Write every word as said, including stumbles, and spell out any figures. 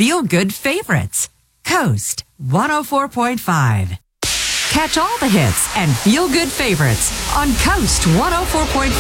Feel Good Favorites. Coast one oh four point five. Catch all the hits and Feel Good Favorites on Coast one oh four point five.